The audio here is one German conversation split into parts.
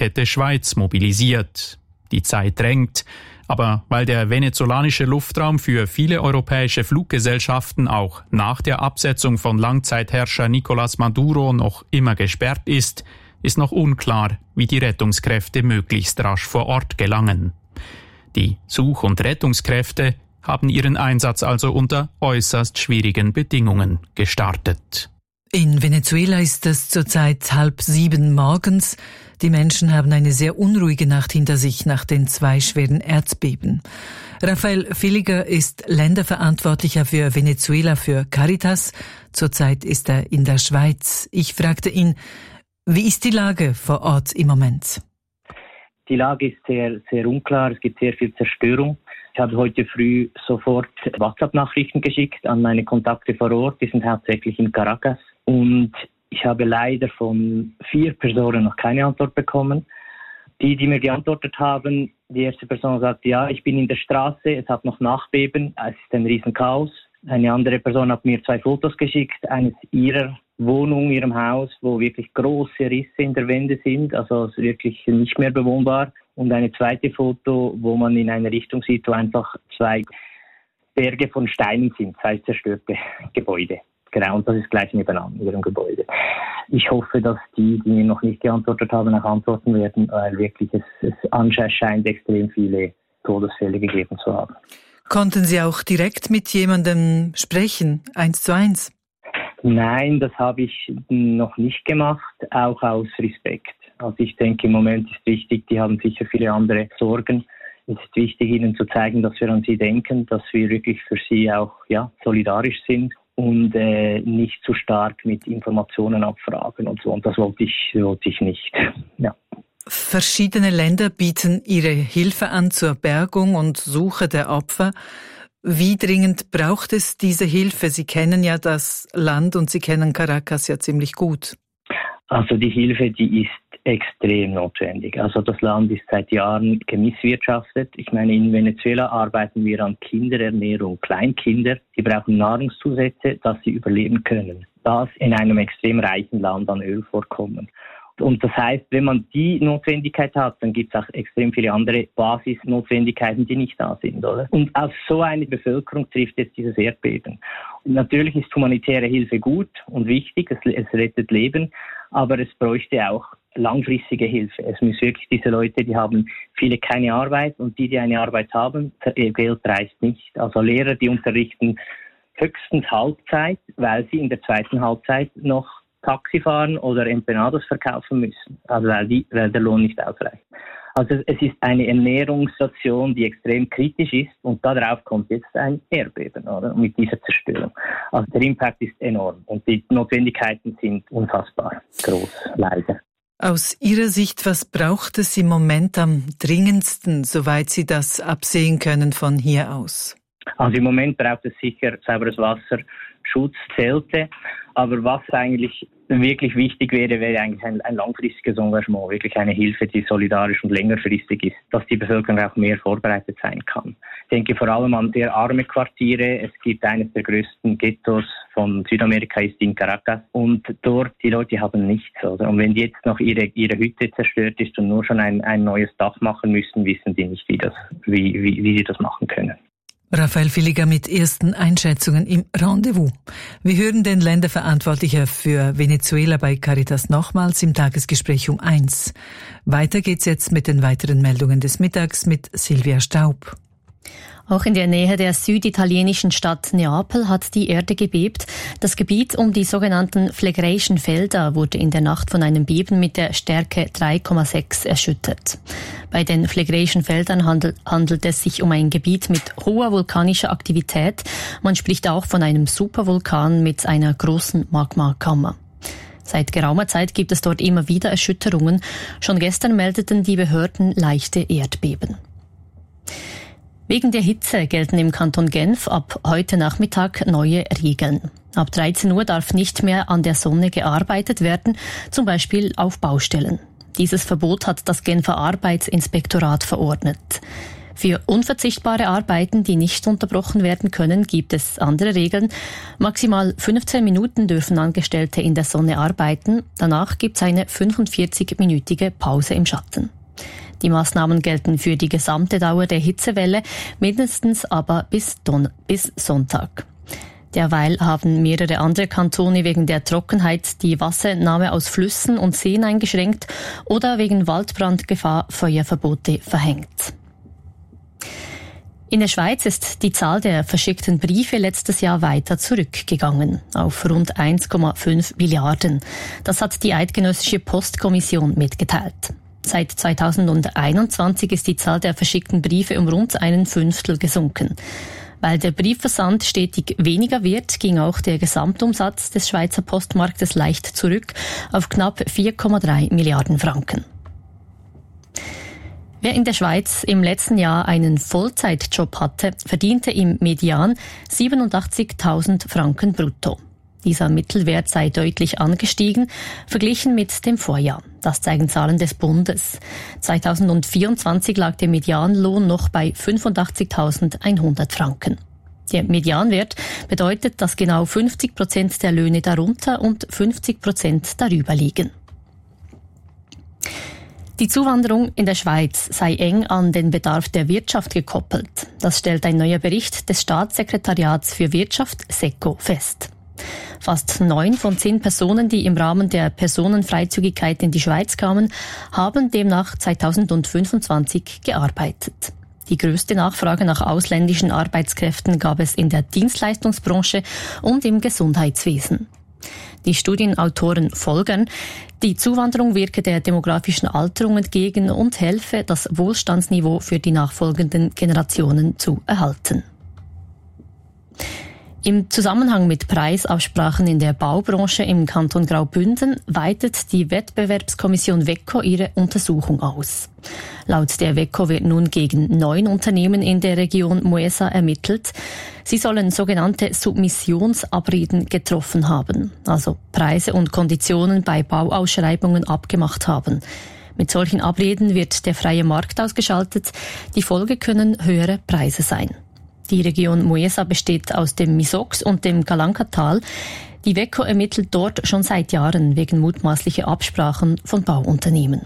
Lieferkette Schweiz mobilisiert. Die Zeit drängt, aber weil der venezolanische Luftraum für viele europäische Fluggesellschaften auch nach der Absetzung von Langzeitherrscher Nicolás Maduro noch immer gesperrt ist, ist noch unklar, wie die Rettungskräfte möglichst rasch vor Ort gelangen. Die Such- und Rettungskräfte haben ihren Einsatz also unter äußerst schwierigen Bedingungen gestartet. In Venezuela ist es zurzeit 6:30 morgens. Die Menschen haben eine sehr unruhige Nacht hinter sich nach den 2 schweren Erdbeben. Rafael Villiger ist Länderverantwortlicher für Venezuela für Caritas. Zurzeit ist er in der Schweiz. Ich fragte ihn, wie ist die Lage vor Ort im Moment? Die Lage ist sehr, sehr unklar. Es gibt sehr viel Zerstörung. Ich habe heute früh sofort WhatsApp-Nachrichten geschickt an meine Kontakte vor Ort. Die sind hauptsächlich in Caracas. Und ich habe leider von 4 Personen noch keine Antwort bekommen. Die mir geantwortet haben, die erste Person sagt, ja, ich bin in der Straße, es hat noch Nachbeben, es ist ein Riesenchaos. Eine andere Person hat mir 2 Fotos geschickt, eines ihrer Wohnung, ihrem Haus, wo wirklich große Risse in der Wände sind, also wirklich nicht mehr bewohnbar. Und eine zweite Foto, wo man in eine Richtung sieht, wo einfach 2 Berge von Steinen sind, 2 zerstörte Gebäude. Genau, und das ist gleich nebenan, in ihrem Gebäude. Ich hoffe, dass die mir noch nicht geantwortet haben, auch antworten werden, weil wirklich es anscheinend extrem viele Todesfälle gegeben zu haben. Konnten Sie auch direkt mit jemandem sprechen, 1:1? Nein, das habe ich noch nicht gemacht, auch aus Respekt. Also ich denke, im Moment ist wichtig, die haben sicher viele andere Sorgen. Es ist wichtig, ihnen zu zeigen, dass wir an sie denken, dass wir wirklich für sie auch solidarisch sind und nicht zu stark mit Informationen abfragen und so. Und das wollte ich nicht. Ja. Verschiedene Länder bieten ihre Hilfe an zur Bergung und Suche der Opfer. Wie dringend braucht es diese Hilfe? Sie kennen ja das Land und Sie kennen Caracas ja ziemlich gut. Also die Hilfe, die ist extrem notwendig. Also das Land ist seit Jahren gemisswirtschaftet. Ich meine, in Venezuela arbeiten wir an Kinderernährung. Kleinkinder, die brauchen Nahrungszusätze, dass sie überleben können. Das in einem extrem reichen Land an Ölvorkommen. Und das heißt, wenn man die Notwendigkeit hat, dann gibt es auch extrem viele andere Basisnotwendigkeiten, die nicht da sind, oder? Und auf so eine Bevölkerung trifft jetzt dieses Erdbeben. Und natürlich ist humanitäre Hilfe gut und wichtig, es rettet Leben, aber es bräuchte auch langfristige Hilfe. Es müssen wirklich diese Leute, die haben viele keine Arbeit und die eine Arbeit haben, ihr Geld reicht nicht. Also Lehrer, die unterrichten höchstens Halbzeit, weil sie in der zweiten Halbzeit noch Taxi fahren oder Empanadas verkaufen müssen, also weil der Lohn nicht ausreicht. Also es ist eine Ernährungssituation, die extrem kritisch ist und darauf kommt jetzt ein Erdbeben, oder? Mit dieser Zerstörung. Also der Impact ist enorm und die Notwendigkeiten sind unfassbar groß, leider. Aus Ihrer Sicht, was braucht es im Moment am dringendsten, soweit Sie das absehen können von hier aus? Also im Moment braucht es sicher sauberes Wasser, Schutz, Zelte. Aber was eigentlich wirklich wichtig wäre eigentlich ein langfristiges Engagement, wirklich eine Hilfe, die solidarisch und längerfristig ist, dass die Bevölkerung auch mehr vorbereitet sein kann. Ich denke vor allem an sehr arme Quartiere. Es gibt eines der größten Ghettos von Südamerika ist in Caracas und dort die Leute haben nichts, oder? Und wenn jetzt noch ihre Hütte zerstört ist und nur schon ein neues Dach machen müssen, wissen die nicht, wie sie das machen können. Rafael Villiger mit ersten Einschätzungen im Rendezvous. Wir hören den Länderverantwortlicher für Venezuela bei Caritas nochmals im Tagesgespräch um 1. Weiter geht's jetzt mit den weiteren Meldungen des Mittags mit Silvia Staub. Auch in der Nähe der süditalienischen Stadt Neapel hat die Erde gebebt. Das Gebiet um die sogenannten Phlegräischen Felder wurde in der Nacht von einem Beben mit der Stärke 3,6 erschüttert. Bei den Phlegräischen Feldern handelt es sich um ein Gebiet mit hoher vulkanischer Aktivität. Man spricht auch von einem Supervulkan mit einer großen Magmakammer. Seit geraumer Zeit gibt es dort immer wieder Erschütterungen. Schon gestern meldeten die Behörden leichte Erdbeben. Wegen der Hitze gelten im Kanton Genf ab heute Nachmittag neue Regeln. Ab 13 Uhr darf nicht mehr an der Sonne gearbeitet werden, zum Beispiel auf Baustellen. Dieses Verbot hat das Genfer Arbeitsinspektorat verordnet. Für unverzichtbare Arbeiten, die nicht unterbrochen werden können, gibt es andere Regeln. Maximal 15 Minuten dürfen Angestellte in der Sonne arbeiten. Danach gibt es eine 45-minütige Pause im Schatten. Die Maßnahmen gelten für die gesamte Dauer der Hitzewelle, mindestens aber bis Sonntag. Derweil haben mehrere andere Kantone wegen der Trockenheit die Wasserentnahme aus Flüssen und Seen eingeschränkt oder wegen Waldbrandgefahr Feuerverbote verhängt. In der Schweiz ist die Zahl der verschickten Briefe letztes Jahr weiter zurückgegangen, auf rund 1,5 Milliarden. Das hat die Eidgenössische Postkommission mitgeteilt. Seit 2021 ist die Zahl der verschickten Briefe um rund 1/5 gesunken. Weil der Briefversand stetig weniger wird, ging auch der Gesamtumsatz des Schweizer Postmarktes leicht zurück auf knapp 4,3 Milliarden Franken. Wer in der Schweiz im letzten Jahr einen Vollzeitjob hatte, verdiente im Median 87.000 Franken brutto. Dieser Mittelwert sei deutlich angestiegen, verglichen mit dem Vorjahr. Das zeigen Zahlen des Bundes. 2024 lag der Medianlohn noch bei 85.100 Franken. Der Medianwert bedeutet, dass genau 50% der Löhne darunter und 50% darüber liegen. Die Zuwanderung in der Schweiz sei eng an den Bedarf der Wirtschaft gekoppelt. Das stellt ein neuer Bericht des Staatssekretariats für Wirtschaft SECO fest. Fast 9 von 10 Personen, die im Rahmen der Personenfreizügigkeit in die Schweiz kamen, haben demnach 2025 gearbeitet. Die größte Nachfrage nach ausländischen Arbeitskräften gab es in der Dienstleistungsbranche und im Gesundheitswesen. Die Studienautoren folgern, die Zuwanderung wirke der demografischen Alterung entgegen und helfe, das Wohlstandsniveau für die nachfolgenden Generationen zu erhalten. Im Zusammenhang mit Preisabsprachen in der Baubranche im Kanton Graubünden weitet die Wettbewerbskommission WECO ihre Untersuchung aus. Laut der WECO wird nun gegen 9 Unternehmen in der Region Moesa ermittelt. Sie sollen sogenannte Submissionsabreden getroffen haben, also Preise und Konditionen bei Bauausschreibungen abgemacht haben. Mit solchen Abreden wird der freie Markt ausgeschaltet. Die Folge können höhere Preise sein. Die Region Moesa besteht aus dem Misox und dem Calancatal. Die WECO ermittelt dort schon seit Jahren wegen mutmaßlicher Absprachen von Bauunternehmen.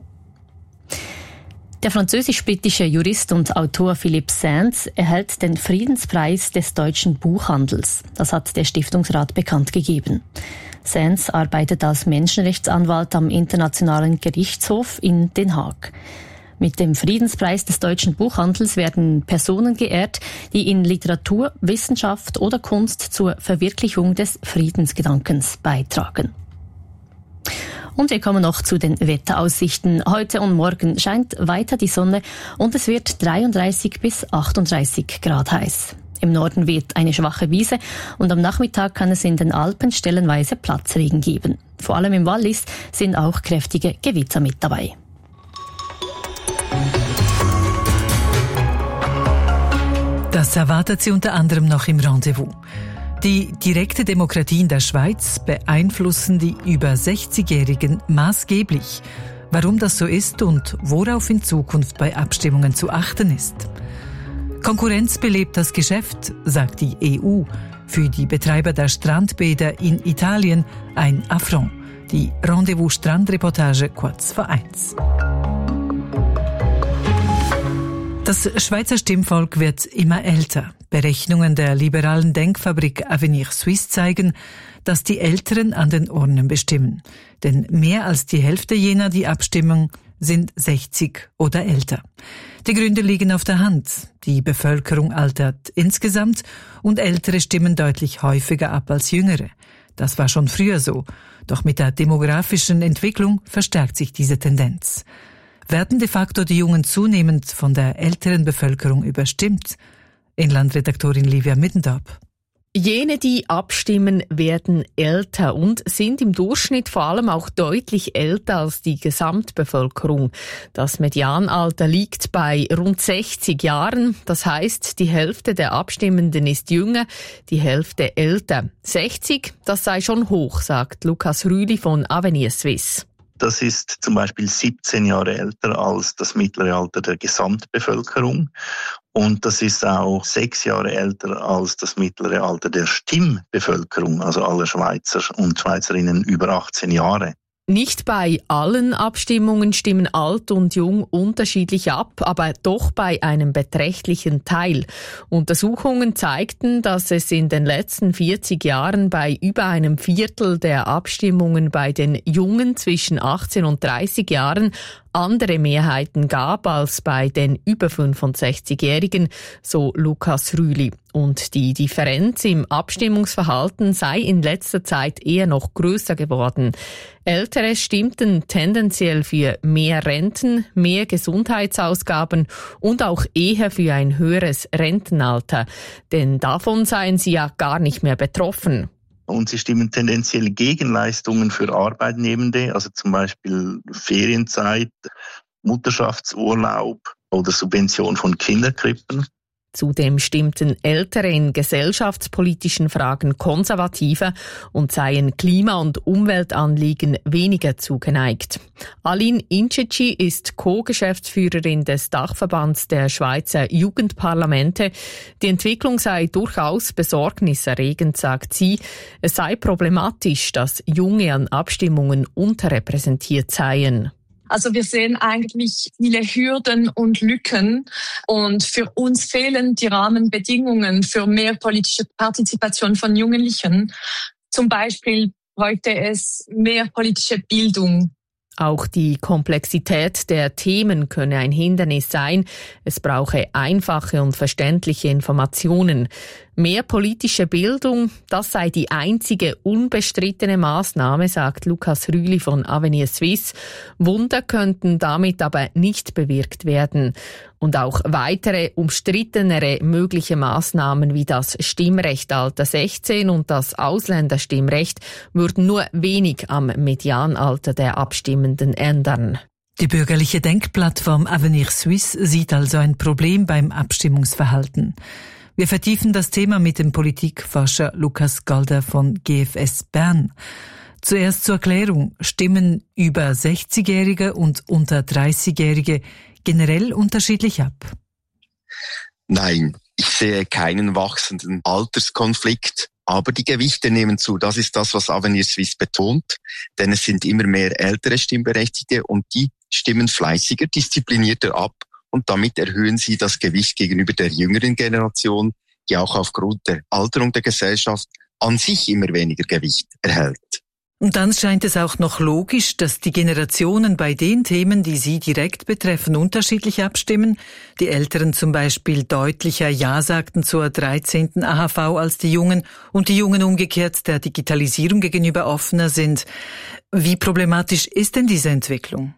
Der französisch-britische Jurist und Autor Philippe Sands erhält den Friedenspreis des deutschen Buchhandels. Das hat der Stiftungsrat bekannt gegeben. Sands arbeitet als Menschenrechtsanwalt am Internationalen Gerichtshof in Den Haag. Mit dem Friedenspreis des deutschen Buchhandels werden Personen geehrt, die in Literatur, Wissenschaft oder Kunst zur Verwirklichung des Friedensgedankens beitragen. Und wir kommen noch zu den Wetteraussichten. Heute und morgen scheint weiter die Sonne und es wird 33 bis 38 Grad heiß. Im Norden weht eine schwache Wiese und am Nachmittag kann es in den Alpen stellenweise Platzregen geben. Vor allem im Wallis sind auch kräftige Gewitter mit dabei. Das erwartet Sie unter anderem noch im Rendezvous. Die direkte Demokratie in der Schweiz beeinflussen die über 60-Jährigen maßgeblich. Warum das so ist und worauf in Zukunft bei Abstimmungen zu achten ist. Konkurrenz belebt das Geschäft, sagt die EU. Für die Betreiber der Strandbäder in Italien ein Affront. Die Rendezvous-Strandreportage kurz vor 1. Das Schweizer Stimmvolk wird immer älter. Berechnungen der liberalen Denkfabrik Avenir Suisse zeigen, dass die Älteren an den Urnen bestimmen. Denn mehr als die Hälfte jener, die abstimmen, sind 60 oder älter. Die Gründe liegen auf der Hand. Die Bevölkerung altert insgesamt und Ältere stimmen deutlich häufiger ab als Jüngere. Das war schon früher so. Doch mit der demografischen Entwicklung verstärkt sich diese Tendenz. Werden de facto die Jungen zunehmend von der älteren Bevölkerung überstimmt? Inlandredaktorin Livia Middendorp. Jene, die abstimmen, werden älter und sind im Durchschnitt vor allem auch deutlich älter als die Gesamtbevölkerung. Das Medianalter liegt bei rund 60 Jahren. Das heißt, die Hälfte der Abstimmenden ist jünger, die Hälfte älter. 60, das sei schon hoch, sagt Lukas Rüli von Avenir Suisse. das ist zum Beispiel 17 Jahre älter als das mittlere Alter der Gesamtbevölkerung. Und das ist auch 6 Jahre älter als das mittlere Alter der Stimmbevölkerung, also aller Schweizer und Schweizerinnen über 18 Jahre. Nicht bei allen Abstimmungen stimmen alt und jung unterschiedlich ab, aber doch bei einem beträchtlichen Teil. Untersuchungen zeigten, dass es in den letzten 40 Jahren bei über einem Viertel der Abstimmungen bei den Jungen zwischen 18 und 30 Jahren andere Mehrheiten gab als bei den über 65-Jährigen, so Lukas Rühli. Und die Differenz im Abstimmungsverhalten sei in letzter Zeit eher noch größer geworden. Ältere stimmten tendenziell für mehr Renten, mehr Gesundheitsausgaben und auch eher für ein höheres Rentenalter. Denn davon seien sie ja gar nicht mehr betroffen. Und sie stimmen tendenziell gegen Leistungen für Arbeitnehmende, also zum Beispiel Ferienzeit, Mutterschaftsurlaub oder Subvention von Kinderkrippen. Zudem stimmten Ältere in gesellschaftspolitischen Fragen konservativer und seien Klima- und Umweltanliegen weniger zugeneigt. Aline Inceci ist Co-Geschäftsführerin des Dachverbands der Schweizer Jugendparlamente. Die Entwicklung sei durchaus besorgniserregend, sagt sie. Es sei problematisch, dass Junge an Abstimmungen unterrepräsentiert seien. Also wir sehen eigentlich viele Hürden und Lücken und für uns fehlen die Rahmenbedingungen für mehr politische Partizipation von Jugendlichen. Zum Beispiel bräuchte es mehr politische Bildung. Auch die Komplexität der Themen könne ein Hindernis sein. Es brauche einfache und verständliche Informationen. Mehr politische Bildung, das sei die einzige unbestrittene Maßnahme, sagt Lukas Rühli von Avenir Suisse. Wunder könnten damit aber nicht bewirkt werden. Und auch weitere umstrittenere mögliche Maßnahmen wie das Stimmrecht Alter 16 und das Ausländerstimmrecht würden nur wenig am Medianalter der Abstimmenden ändern. Die bürgerliche Denkplattform Avenir Suisse sieht also ein Problem beim Abstimmungsverhalten. Wir vertiefen das Thema mit dem Politikforscher Lukas Galder von GFS Bern. Zuerst zur Erklärung: Stimmen über 60-Jährige und unter 30-Jährige generell unterschiedlich ab? Nein, ich sehe keinen wachsenden Alterskonflikt, aber die Gewichte nehmen zu. Das ist das, was Avenir Suisse betont, denn es sind immer mehr ältere Stimmberechtigte und die stimmen fleißiger, disziplinierter ab und damit erhöhen sie das Gewicht gegenüber der jüngeren Generation, die auch aufgrund der Alterung der Gesellschaft an sich immer weniger Gewicht erhält. Und dann scheint es auch noch logisch, dass die Generationen bei den Themen, die sie direkt betreffen, unterschiedlich abstimmen. Die Älteren zum Beispiel deutlicher Ja sagten zur 13. AHV als die Jungen und die Jungen umgekehrt der Digitalisierung gegenüber offener sind. Wie problematisch ist denn diese Entwicklung?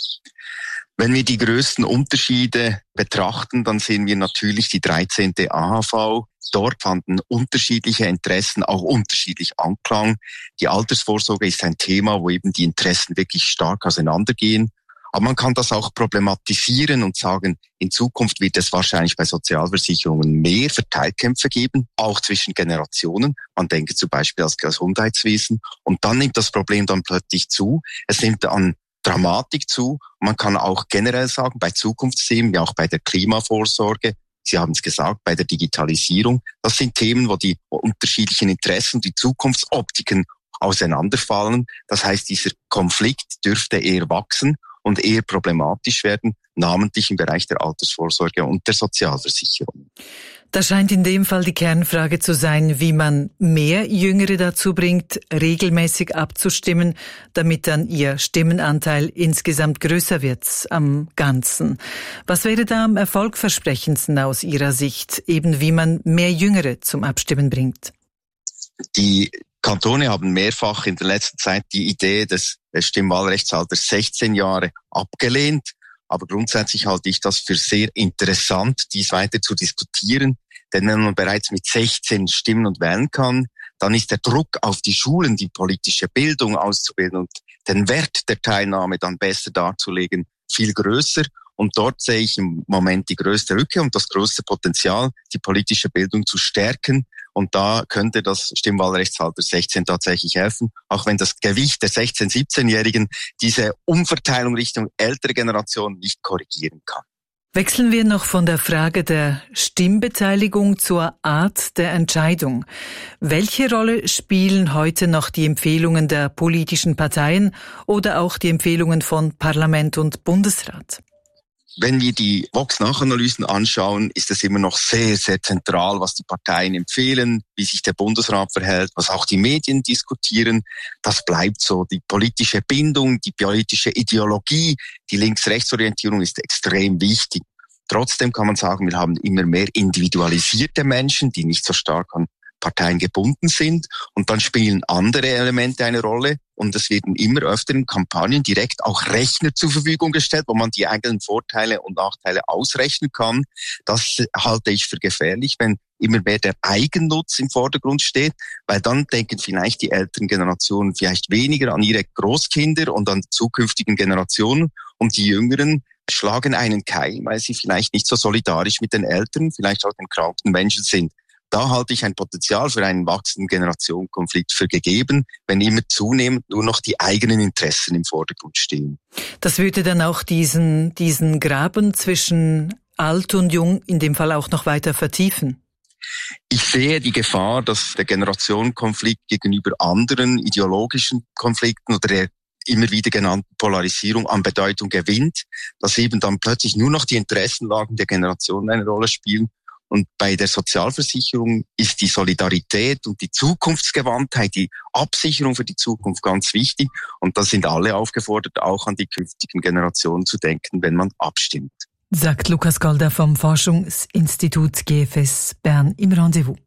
Wenn wir die größten Unterschiede betrachten, dann sehen wir natürlich die 13. AHV. Dort fanden unterschiedliche Interessen auch unterschiedlich Anklang. Die Altersvorsorge ist ein Thema, wo eben die Interessen wirklich stark auseinandergehen. Aber man kann das auch problematisieren und sagen, in Zukunft wird es wahrscheinlich bei Sozialversicherungen mehr Verteilkämpfe geben, auch zwischen Generationen. Man denke zum Beispiel ans Gesundheitswesen. Und dann nimmt das Problem dann plötzlich zu. Es nimmt an Dramatik zu. Man kann auch generell sagen, bei Zukunftsthemen, wie auch bei der Klimavorsorge, Sie haben es gesagt, bei der Digitalisierung, das sind Themen, wo die unterschiedlichen Interessen, die Zukunftsoptiken auseinanderfallen. Das heißt, dieser Konflikt dürfte eher wachsen und eher problematisch werden, namentlich im Bereich der Altersvorsorge und der Sozialversicherung. Das scheint in dem Fall die Kernfrage zu sein, wie man mehr Jüngere dazu bringt, regelmäßig abzustimmen, damit dann ihr Stimmenanteil insgesamt größer wird am Ganzen. Was wäre da am erfolgversprechendsten aus Ihrer Sicht, eben wie man mehr Jüngere zum Abstimmen bringt? Die Kantone haben mehrfach in der letzten Zeit die Idee des Stimmwahlrechtsalters 16 Jahre abgelehnt. Aber grundsätzlich halte ich das für sehr interessant, dies weiter zu diskutieren. Denn wenn man bereits mit 16 stimmen und wählen kann, dann ist der Druck auf die Schulen, die politische Bildung auszubilden und den Wert der Teilnahme dann besser darzulegen, viel größer. Und dort sehe ich im Moment die größte Lücke und das größte Potenzial, die politische Bildung zu stärken Und da könnte das Stimmwahlrechtsalter 16 tatsächlich helfen, auch wenn das Gewicht der 16-, 17-Jährigen diese Umverteilung Richtung ältere Generation nicht korrigieren kann. Wechseln wir noch von der Frage der Stimmbeteiligung zur Art der Entscheidung. Welche Rolle spielen heute noch die Empfehlungen der politischen Parteien oder auch die Empfehlungen von Parlament und Bundesrat? Wenn wir die Vox-Nachanalysen anschauen, ist es immer noch sehr, sehr zentral, was die Parteien empfehlen, wie sich der Bundesrat verhält, was auch die Medien diskutieren. Das bleibt so. Die politische Bindung, die politische Ideologie, die Links-Rechts-Orientierung ist extrem wichtig. Trotzdem kann man sagen, wir haben immer mehr individualisierte Menschen, die nicht so stark an Parteien gebunden sind. Und dann spielen andere Elemente eine Rolle. Und es werden immer öfter in Kampagnen direkt auch Rechner zur Verfügung gestellt, wo man die eigenen Vorteile und Nachteile ausrechnen kann. Das halte ich für gefährlich, wenn immer mehr der Eigennutz im Vordergrund steht, weil dann denken vielleicht die älteren Generationen vielleicht weniger an ihre Großkinder und an die zukünftigen Generationen, und die Jüngeren schlagen einen Keil, weil sie vielleicht nicht so solidarisch mit den Älteren, vielleicht auch den kranken Menschen sind. Da halte ich ein Potenzial für einen wachsenden Generationenkonflikt für gegeben, wenn immer zunehmend nur noch die eigenen Interessen im Vordergrund stehen. Das würde dann auch diesen Graben zwischen alt und jung in dem Fall auch noch weiter vertiefen. Ich sehe die Gefahr, dass der Generationenkonflikt gegenüber anderen ideologischen Konflikten oder der immer wieder genannten Polarisierung an Bedeutung gewinnt, dass eben dann plötzlich nur noch die Interessenlagen der Generationen eine Rolle spielen. Und bei der Sozialversicherung ist die Solidarität und die Zukunftsgewandtheit, die Absicherung für die Zukunft ganz wichtig. Und da sind alle aufgefordert, auch an die künftigen Generationen zu denken, wenn man abstimmt. Sagt Lukas Golder vom Forschungsinstitut GFS Bern im Rendezvous.